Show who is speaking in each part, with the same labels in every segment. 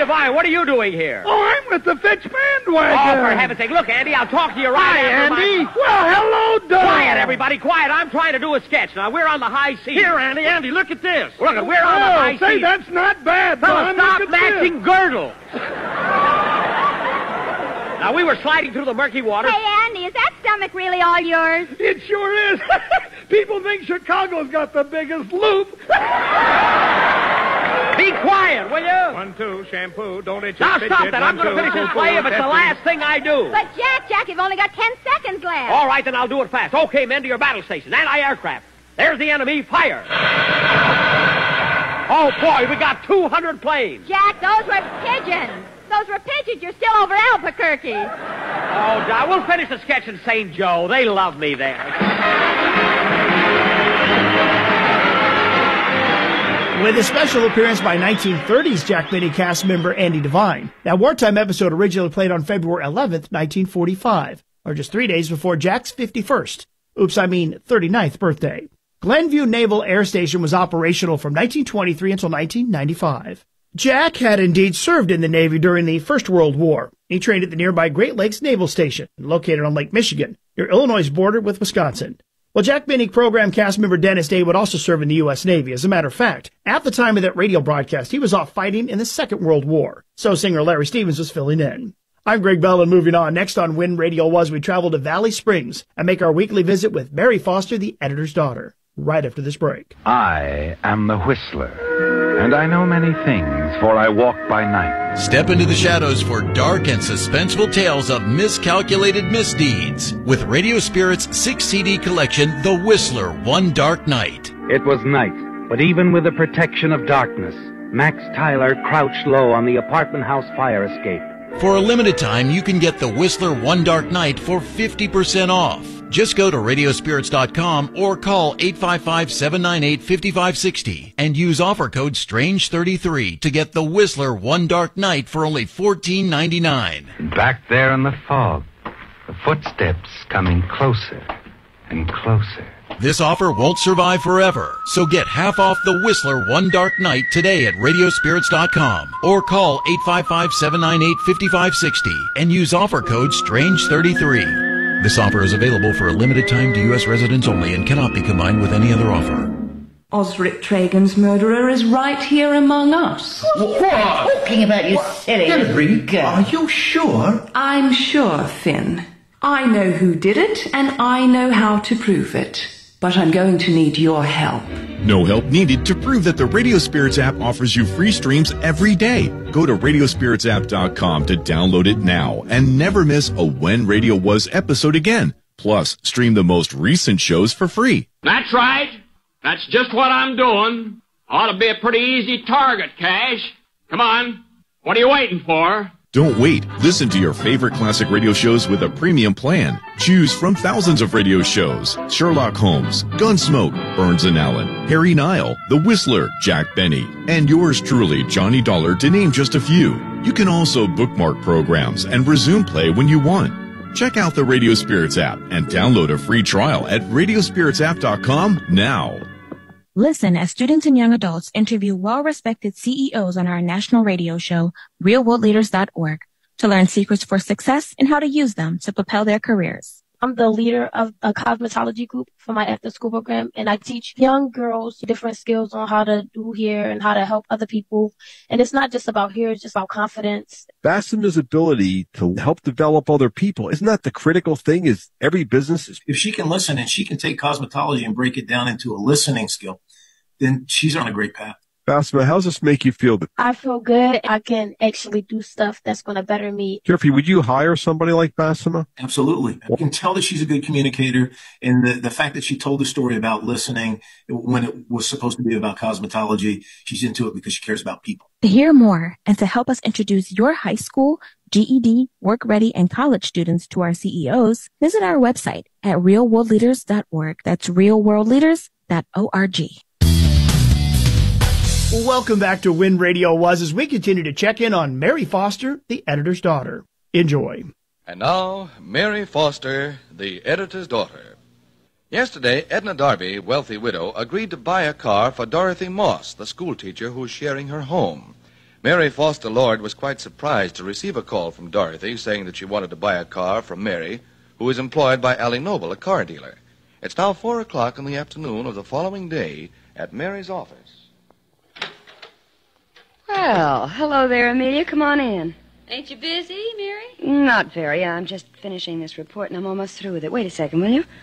Speaker 1: Devine, what are you doing here?
Speaker 2: Oh, I'm with the Fitch bandwagon.
Speaker 1: Oh, for heaven's sake. Look, Andy, I'll talk to you right
Speaker 2: Hi,
Speaker 1: after
Speaker 2: Andy.
Speaker 1: my...
Speaker 2: Well, hello, Doug.
Speaker 1: Quiet, everybody, quiet. I'm trying to do a sketch. Now, we're on the high seas.
Speaker 2: Here, Andy, look at this.
Speaker 1: Look, we're on the high
Speaker 2: say,
Speaker 1: seas.
Speaker 2: that's not bad,
Speaker 1: Fella,
Speaker 2: Don.
Speaker 1: stop
Speaker 2: Look at
Speaker 1: matching
Speaker 2: this.
Speaker 1: girdles. Now, we were sliding through the murky water.
Speaker 3: Hey, Andy, is that stomach really all yours?
Speaker 2: It sure is. People think Chicago's got the biggest loop.
Speaker 1: Be quiet, will you?
Speaker 2: 1, 2, shampoo, don't itch.
Speaker 1: Now, stop that. I'm going to finish this play if it's the last thing I do.
Speaker 3: But, Jack, you've only got 10 seconds left.
Speaker 1: All right, then I'll do it fast. Okay, men, to your battle station. Anti-aircraft. There's the enemy. Fire. Oh, boy, we got 200 planes.
Speaker 3: Jack, those were pigeons. Those were pigeons. You're still over Albuquerque.
Speaker 1: Oh, John, we'll finish the sketch in St. Joe. They love me there.
Speaker 4: With a special appearance by 1930s Jack Benny cast member Andy Devine. That wartime episode originally played on February 11th, 1945, or just 3 days before Jack's 51st. 39th birthday. Glenview Naval Air Station was operational from 1923 until 1995. Jack had indeed served in the Navy during the First World War. He trained at the nearby Great Lakes Naval Station, located on Lake Michigan, near Illinois' border with Wisconsin. Well, Jack Benny program cast member Dennis Day would also serve in the U.S. Navy. As a matter of fact, at the time of that radio broadcast, he was off fighting in the Second World War. So singer Larry Stevens was filling in. I'm Greg Bell, and moving on. Next on When Radio Was, we travel to Valley Springs and make our weekly visit with Mary Foster, the editor's daughter, right after this break.
Speaker 5: I am the Whistler, and I know many things, for I walk by night.
Speaker 6: Step into the shadows for dark and suspenseful tales of miscalculated misdeeds with Radio Spirit's 6-CD collection, The Whistler, One Dark Night.
Speaker 5: It was night, but even with the protection of darkness, Max Tyler crouched low on the apartment house fire escape.
Speaker 6: For a limited time, you can get The Whistler, One Dark Night for 50% off. Just go to radiospirits.com or call 855-798-5560 and use offer code STRANGE33 to get The Whistler, One Dark Night for only $14.99.
Speaker 5: Back there in the fog, the footsteps coming closer and closer.
Speaker 6: This offer won't survive forever, so get half off The Whistler, One Dark Night today at radiospirits.com or call 855-798-5560 and use offer code STRANGE33. This offer is available for a limited time to U.S. residents only and cannot be combined with any other offer.
Speaker 7: Osric Tragan's murderer is right here among us.
Speaker 8: What? Talking about you silly
Speaker 9: Hillary, are you sure?
Speaker 7: I'm sure, Finn. I know who did it, and I know how to prove it. But I'm going to need your help.
Speaker 10: No help needed to prove that the Radio Spirits app offers you free streams every day. Go to radiospiritsapp.com to download it now and never miss a When Radio Was episode again. Plus, stream the most recent shows for free.
Speaker 11: That's right. That's just what I'm doing. Ought to be a pretty easy target, Cash. Come on. What are you waiting for?
Speaker 10: Don't wait. Listen to your favorite classic radio shows with a premium plan. Choose from thousands of radio shows: Sherlock Holmes, Gunsmoke, Burns and Allen, Harry Nile, The Whistler, Jack Benny, and yours truly, Johnny Dollar, to name just a few. You can also bookmark programs and resume play when you want. Check out the Radio Spirits app and download a free trial at radiospiritsapp.com now.
Speaker 12: Listen as students and young adults interview well-respected CEOs on our national radio show, realworldleaders.org, to learn secrets for success and how to use them to propel their careers.
Speaker 13: I'm the leader of a cosmetology group for my after-school program, and I teach young girls different skills on how to do hair and how to help other people. And it's not just about hair, it's just about confidence.
Speaker 14: Bassema's ability to help develop other people, isn't that the critical thing? Is every business is...
Speaker 15: If she can listen and she can take cosmetology and break it down into a listening skill, then she's on a great path.
Speaker 14: Bassema, how does this make you feel?
Speaker 13: I feel good. I can actually do stuff that's going to better me.
Speaker 14: Jeffrey, would you hire somebody like Bassema?
Speaker 15: Absolutely. I can tell that she's a good communicator, and the fact that she told the story about listening when it was supposed to be about cosmetology, she's into it because she cares about people.
Speaker 12: To hear more and to help us introduce your high school, GED, work-ready, and college students to our CEOs, visit our website at realworldleaders.org. That's realworldleaders.org.
Speaker 4: Welcome back to When Radio Was as we continue to check in on Mary Foster, the editor's daughter. Enjoy.
Speaker 16: And now, Mary Foster, the editor's daughter. Yesterday, Edna Darby, wealthy widow, agreed to buy a car for Dorothy Moss, the schoolteacher who's sharing her home. Mary Foster Lord was quite surprised to receive a call from Dorothy saying that she wanted to buy a car from Mary, who is employed by Allie Noble, a car dealer. It's now 4 o'clock in the afternoon of the following day at Mary's office.
Speaker 17: Well, hello there, Amelia. Come on in.
Speaker 3: Ain't you busy, Mary?
Speaker 17: Not very. I'm just finishing this report, and I'm almost through with it. Wait a second, will you?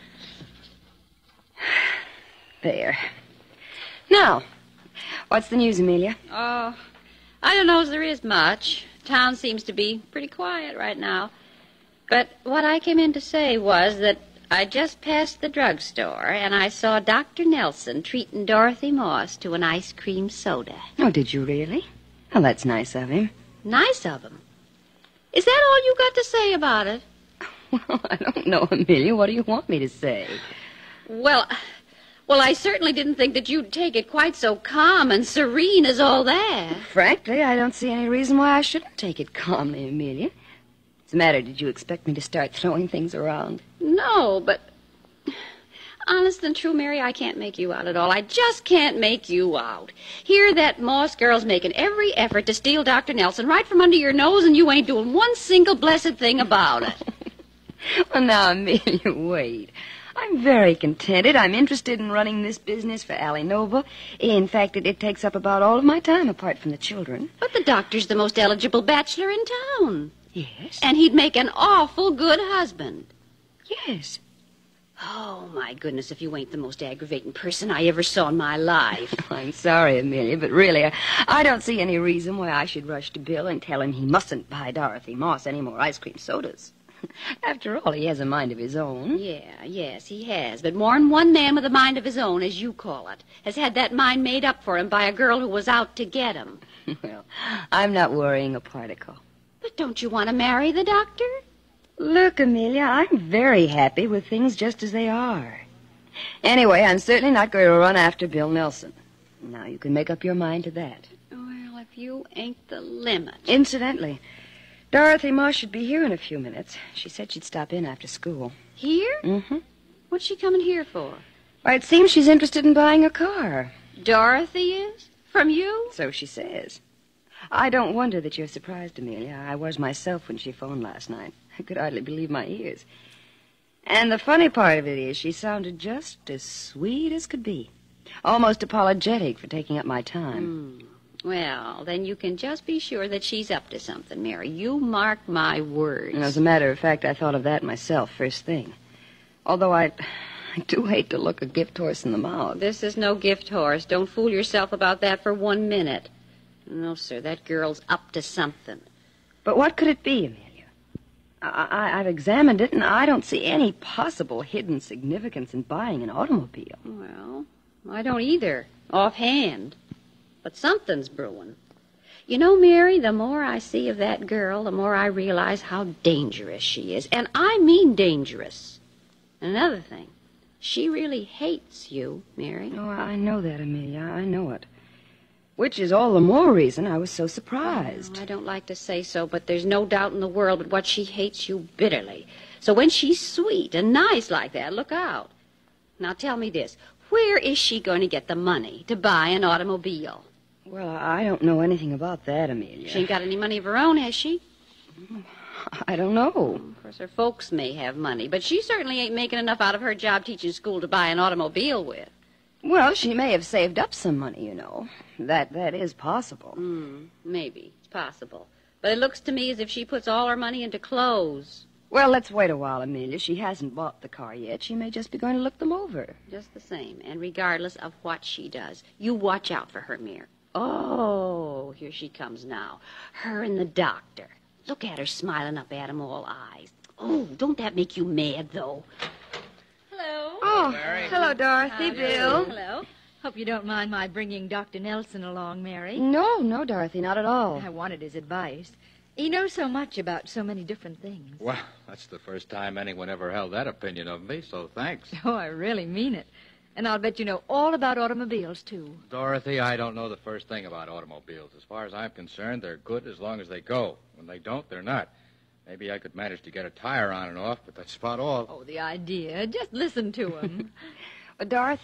Speaker 17: There. Now, what's the news, Amelia?
Speaker 3: Oh, I don't know if there is much. Town seems to be pretty quiet right now. But what I came in to say was that I just passed the drugstore, and I saw Dr. Nelson treating Dorothy Moss to an ice cream soda.
Speaker 17: Oh, did you really? Well, that's nice of him.
Speaker 3: Nice of him. Is that all you got to say about it?
Speaker 17: Well, I don't know, Amelia. What do you want me to say?
Speaker 3: Well, I certainly didn't think that you'd take it quite so calm and serene as all that.
Speaker 17: Frankly, I don't see any reason why I shouldn't take it calmly, Amelia. What's the matter? Did you expect me to start throwing things around?
Speaker 3: No, but honest and true, Mary, I can't make you out at all. I just can't make you out. Here that Moss girl's making every effort to steal Dr. Nelson right from under your nose, and you ain't doing one single blessed thing about it.
Speaker 17: Well, now, Amelia, wait. I'm very contented. I'm interested in running this business for Allie Noble. In fact, it takes up about all of my time, apart from the children.
Speaker 3: But the doctor's the most eligible bachelor in town.
Speaker 17: Yes?
Speaker 3: And he'd make an awful good husband.
Speaker 17: Yes.
Speaker 3: Oh, my goodness, if you ain't the most aggravating person I ever saw in my life.
Speaker 17: I'm sorry, Amelia, but really, I don't see any reason why I should rush to Bill and tell him he mustn't buy Dorothy Moss any more ice cream sodas. After all, he has a mind of his own.
Speaker 3: Yes, he has. But more'n one man with a mind of his own, as you call it, has had that mind made up for him by a girl who was out to get him.
Speaker 17: Well, I'm not worrying a particle.
Speaker 3: But don't you want to marry the doctor?
Speaker 17: Look, Amelia, I'm very happy with things just as they are. Anyway, I'm certainly not going to run after Bill Nelson. Now, you can make up your mind to that.
Speaker 3: Well, if you ain't the limit.
Speaker 17: Incidentally, Dorothy Moss should be here in a few minutes. She said she'd stop in after school.
Speaker 3: Here?
Speaker 17: Mm-hmm.
Speaker 3: What's she coming here for?
Speaker 17: Well, it seems she's interested in buying a car.
Speaker 3: Dorothy is? From you?
Speaker 17: So she says. I don't wonder that you're surprised, Amelia. I was myself when she phoned last night. I could hardly believe my ears. And the funny part of it is she sounded just as sweet as could be. Almost apologetic for taking up my time.
Speaker 3: Well, then you can just be sure that she's up to something, Mary. You mark my words.
Speaker 17: And as a matter of fact, I thought of that myself first thing. Although I do hate to look a gift horse in the mouth.
Speaker 3: This is no gift horse. Don't fool yourself about that for 1 minute. No, sir, that girl's up to something.
Speaker 17: But what could it be, Amelia? I've examined it, and I don't see any possible hidden significance in buying an automobile.
Speaker 3: Well, I don't either, offhand. But something's brewing. You know, Mary, the more I see of that girl, the more I realize how dangerous she is. And I mean dangerous. And another thing, she really hates you, Mary.
Speaker 17: Oh, I know that, Amelia. I know it. Which is all the more reason I was so surprised.
Speaker 3: Oh, I don't like to say so, but there's no doubt in the world but what she hates you bitterly. So when she's sweet and nice like that, look out. Now tell me this. Where is she going to get the money to buy an automobile?
Speaker 17: Well, I don't know anything about that, Amelia.
Speaker 3: She ain't got any money of her own, has she?
Speaker 17: I don't know.
Speaker 3: Of course, her folks may have money, but she certainly ain't making enough out of her job teaching school to buy an automobile with.
Speaker 17: Well, she may have saved up some money, you know. That is possible.
Speaker 3: Maybe. It's possible. But it looks to me as if she puts all her money into clothes.
Speaker 17: Well, let's wait a while, Amelia. She hasn't bought the car yet. She may just be going to look them over.
Speaker 3: Just the same, and regardless of what she does, you watch out for her, Mary. Oh, here she comes now. Her and the doctor. Look at her smiling up at him, all eyes. Oh, don't that make you mad, though?
Speaker 18: Hello.
Speaker 17: Oh, hello, Dorothy, Bill.
Speaker 18: Hello. Hope you don't mind my bringing Dr. Nelson along, Mary.
Speaker 17: No, Dorothy, not at all.
Speaker 18: I wanted his advice. He knows so much about so many different things.
Speaker 19: Well, that's the first time anyone ever held that opinion of me, so thanks.
Speaker 18: Oh, I really mean it. And I'll bet you know all about automobiles, too.
Speaker 19: Dorothy, I don't know the first thing about automobiles. As far as I'm concerned, they're good as long as they go. When they don't, they're not. Maybe I could manage to get a tire on and off, but that's about all.
Speaker 18: Oh, the idea. Just listen to him.
Speaker 17: Well, Dorothy,